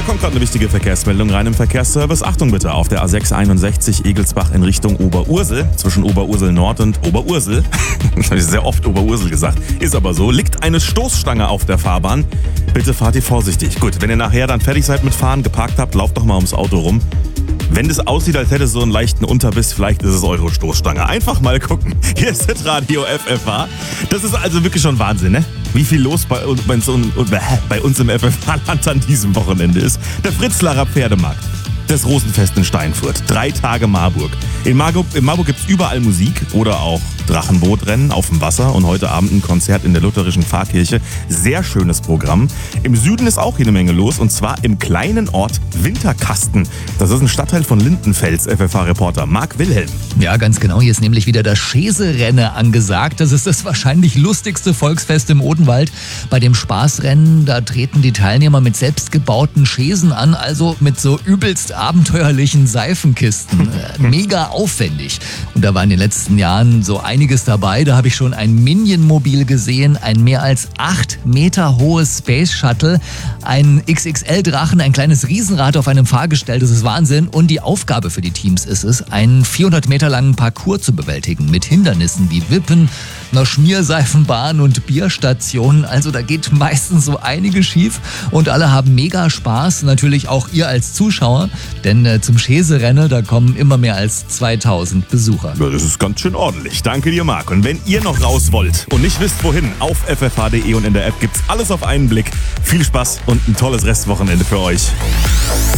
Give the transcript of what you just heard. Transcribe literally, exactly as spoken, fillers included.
kommt gerade eine wichtige Verkehrsmeldung rein im Verkehrsservice. Achtung bitte, auf der A sechs einundsechzig Egelsbach in Richtung Oberursel, zwischen Oberursel Nord und Oberursel, das habe ich sehr oft Oberursel gesagt, ist aber so, liegt eine Stoßstange auf der Fahrbahn. Bitte fahrt ihr vorsichtig. Gut, wenn ihr nachher dann fertig seid mit Fahren, geparkt habt, lauft doch mal ums Auto rum. Wenn das aussieht, als hätte es so einen leichten Unterbiss, vielleicht ist es eure Stoßstange. Einfach mal gucken. Hier ist das Radio F F H. Das ist also wirklich schon Wahnsinn, ne? Wie viel los bei uns, bei uns im F F H-Land an diesem Wochenende ist. Der Fritzlarer Pferdemarkt. Das Rosenfest in Steinfurt. Drei Tage Marburg. In Marburg, in Marburg gibt es überall Musik oder auch Drachenbootrennen auf dem Wasser und heute Abend ein Konzert in der lutherischen Pfarrkirche. Sehr schönes Programm. Im Süden ist auch jede Menge los und zwar im kleinen Ort Winterkasten. Das ist ein Stadtteil von Lindenfels, F F H-Reporter Marc Wilhelm. Ja, ganz genau. Hier ist nämlich wieder das Scheserenne angesagt. Das ist das wahrscheinlich lustigste Volksfest im Odenwald. Bei dem Spaßrennen, da treten die Teilnehmer mit selbstgebauten Schäsen an, also mit so übelst abenteuerlichen Seifenkisten. Mega aufwendig. Und da war in den letzten Jahren so einiges dabei. Da habe ich schon ein Minion-Mobil gesehen, ein mehr als acht Meter hohes Space Shuttle, ein X X L-Drachen, ein kleines Riesenrad auf einem Fahrgestell. Das ist Wahnsinn. Und die Aufgabe für die Teams ist es, einen vierhundert Meter langen Parcours zu bewältigen mit Hindernissen wie Wippen, einer Schmierseifenbahn und Bierstationen. Also da geht meistens so einiges schief und alle haben mega Spaß. Natürlich auch ihr als Zuschauer, denn äh, zum Scheserenne, da kommen immer mehr als zweitausend Besucher. Ja, das ist ganz schön ordentlich. Danke dir, Marc. Und wenn ihr noch raus wollt und nicht wisst, wohin, auf f f h punkt d e und in der App gibt's alles auf einen Blick. Viel Spaß und ein tolles Restwochenende für euch.